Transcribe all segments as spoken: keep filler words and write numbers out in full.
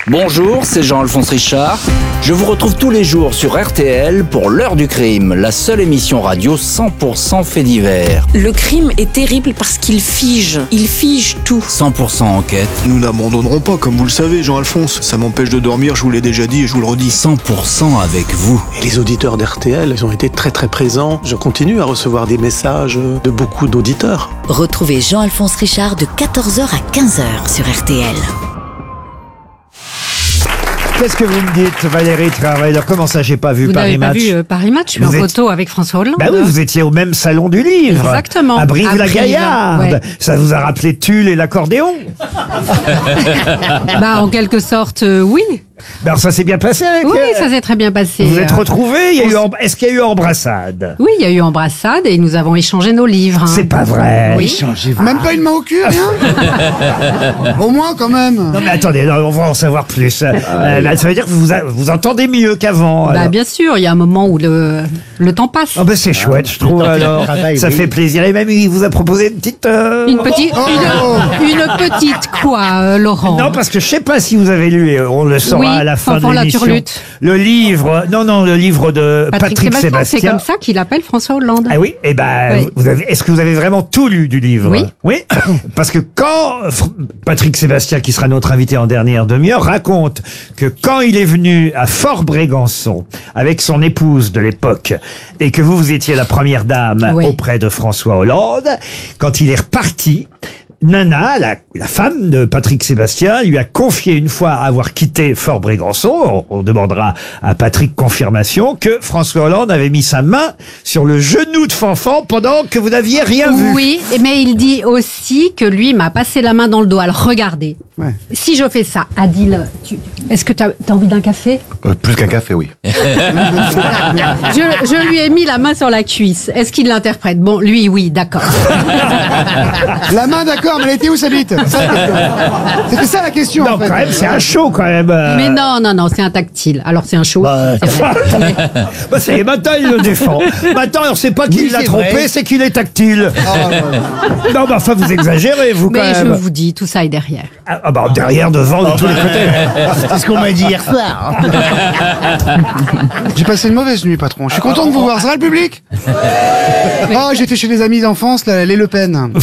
Bonjour, c'est Jean-Alphonse Richard. Je vous retrouve tous les jours sur R T L pour l'heure du crime, la seule émission radio cent pour cent fait divers. Le crime est terrible parce qu'il fige, il fige tout. cent pour cent enquête. Nous n'abandonnerons pas, comme vous le savez, Jean-Alphonse. Ça m'empêche de dormir, je vous l'ai déjà dit et je vous le redis. cent pour cent avec vous. Et les auditeurs d'R T L, ils ont été très très présents. Je continue à recevoir des messages de beaucoup d'auditeurs. Retrouvez Jean-Alphonse Richard de quatorze heures à quinze heures sur R T L. Qu'est-ce que vous me dites, Valérie Travailleur? Comment ça, j'ai pas vu Vous Paris n'avez pas Match? vu euh, Paris Match? Je suis Vous en êtes- photo avec François Hollande. Bah oui, vous étiez au même salon du livre. Exactement. À À Brive-la-Gaillarde. Brive, ouais. Ça vous a rappelé Tulle et l'accordéon? Bah, en quelque sorte, euh, oui. Ben, ça s'est bien passé avec Oui, euh, ça s'est très bien passé. Vous êtes Euh, retrouvés? Il y a eu em- Est-ce qu'il y a eu embrassade? Oui, il y a eu embrassade et nous avons échangé nos livres. hein. C'est pas vrai. Oui. Même pas une main au cul, rien. Au moins, quand même. Non mais attendez, non, on va en savoir plus. Euh, là, ça veut dire que vous a- vous entendez mieux qu'avant. Bah, alors. bien sûr, il y a un moment où le, le temps passe. Oh ben c'est chouette, je trouve. Alors, ça fait plaisir. Et même il vous a proposé une petite. euh, Une petite, Oh. une, une petite quoi, euh, Laurent? Non, parce que je sais pas si vous avez lu, et on le saura Oui, à la fin Fanfan de la l'émission. Turlute. Le livre, non, non, le livre de Patrick, Patrick Sébastien, Sébastien. c'est comme ça qu'il appelle François Hollande. Ah oui, eh ben, Oui. vous avez, est-ce que vous avez vraiment tout lu du livre? Oui. Oui. Parce que quand Fr- Patrick Sébastien, qui sera notre invité en dernière demi-heure, raconte que quand il est venu à Fort-Brégançon avec son épouse de l'époque et que vous, vous étiez la première dame Oui. auprès de François Hollande, quand il est reparti, Nana, la, la femme de Patrick Sébastien, lui a confié une fois avoir quitté Fort-Brégançon, on, on demandera à Patrick confirmation, que François Hollande avait mis sa main sur le genou de Fanfan pendant que vous n'aviez rien vu. Oui, mais il dit aussi que lui m'a passé la main dans le dos. Alors regardez, Ouais. si je fais ça, Adil, tu... est-ce que tu as envie d'un café? Euh, plus qu'un café, oui. je, je lui ai mis la main sur la cuisse. Est-ce qu'il l'interprète? Bon, lui, oui, d'accord. La main, d'accord, mais elle était où sa bite? Ça, la question. C'était ça la question, Non, en fait. quand même, c'est un show quand même. euh. Mais non, non, non, c'est un tactile. Alors c'est un show. c'est vrai. Mais- Bah, ça y est, maintenant il le défend. Maintenant, on sait pas qu'il Oui, l'a c'est trompé, vrai. c'est qu'il est tactile. Ah, ouais, ouais. Non, bah, enfin, vous exagérez, vous, quand Mais je même. vous dis, tout ça est derrière. Ah, ah, bah, derrière, devant, de tous les côtés. C'est ce qu'on m'a dit hier soir. J'ai passé une mauvaise nuit, patron. Je suis content de vous voir. Ça va, le public? Oh, j'étais chez des amis d'enfance, là, les Le Pen.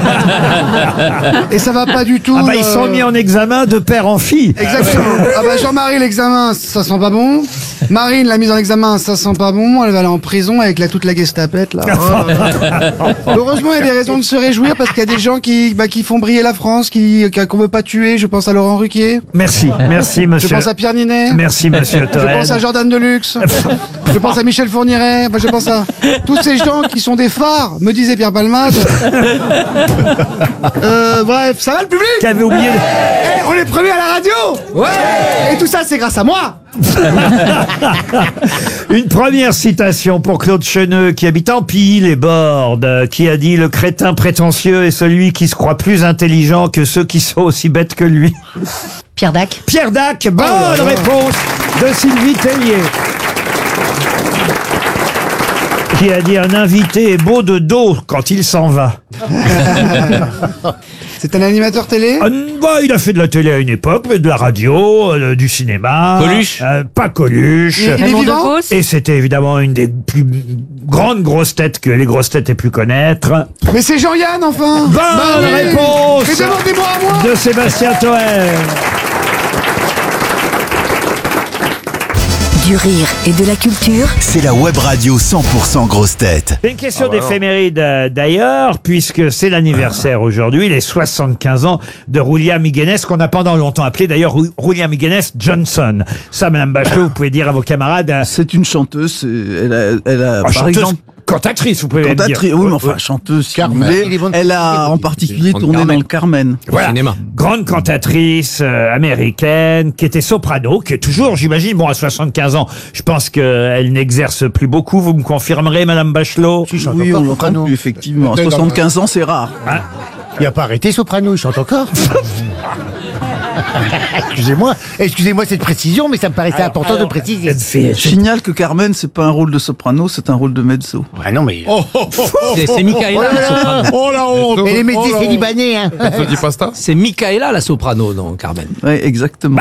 Et ça va pas du tout. Ah, bah, ils euh, sont mis en examen de père en fille. Exactement. Ah bah Jean-Marie, l'examen, ça sent pas bon. Marine, la mise en examen, ça sent pas bon. Elle va aller en prison avec la, toute la gestapette, là. Oh. Heureusement, il y a des raisons de se réjouir parce qu'il y a des gens qui, bah, qui font briller la France, qui, qu'on veut pas tuer. Je pense à Laurent Ruquier. Merci, merci, Je monsieur. pense à Pierre Ninet. Merci, monsieur Je Torel. pense à Jordan Deluxe. Je pense à Michel Fourniret. Moi, je pense à tous ces gens qui sont des phares, me disait Pierre Palmade. Euh, bref, ça va le public? Qu'avait oublié. Eh, on est premiers à la radio. Ouais. Et tout ça, c'est grâce à moi. Une première citation pour Claude Cheneux, qui habite Empille, les Bordes, qui a dit: le crétin prétentieux est celui qui se croit plus intelligent que ceux qui sont aussi bêtes que lui. Pierre Dac. Pierre Dac, bonne réponse de Sylvie Tellier. Qui a dit: un invité est beau de dos quand il s'en va. C'est un animateur télé. Ah, bah, il a fait de la télé à une époque, mais de la radio, euh, du cinéma. Coluche. Euh, Pas Coluche. Il- il est Raymond vivant Devos. Et c'était évidemment une des plus grandes grosses têtes que les grosses têtes aient pu connaître. Mais c'est Jean-Yann, enfin. Bonne Bah oui. réponse Mais demandez-moi à moi. de Sébastien Toer. Du rire et de la culture, C'est la web radio cent pour cent grosse tête. C'est une question d'éphéméride euh, d'ailleurs, puisque c'est l'anniversaire aujourd'hui, les soixante-quinze ans de Roulia Miguenes, qu'on a pendant longtemps appelé d'ailleurs Rou- Roulia Miguenes Johnson. Ça, Madame Bachelot, vous pouvez dire à vos camarades. euh, C'est une chanteuse, c'est- elle a, elle a ah, par chanteuse, exemple, cantatrice, vous pouvez même dire. cantatrice, oui, mais enfin, chanteuse, si vous Carmen. voulez. Il est bon de- Elle a en particulier Grande tourné Carmen. dans le Carmen. Voilà. cinéma. Grande cantatrice euh, américaine, qui était soprano, qui est toujours, j'imagine, bon, à soixante-quinze ans, je pense qu'elle n'exerce plus beaucoup. Vous me confirmerez, Madame Bachelot? Oui, on l'entend plus, effectivement. À soixante-quinze ans, c'est rare. Il a pas arrêté Soprano, il chante encore. Excusez-moi, excusez-moi cette précision, mais ça me paraissait important de préciser. Je signale que Carmen, c'est pas un rôle de soprano, c'est un rôle de mezzo. Ah non, mais. C'est c'est Micaela, la soprano. Oh la honte! Et les métis, c'est libanais, hein! C'est Micaela la soprano dans Carmen. Oui, exactement.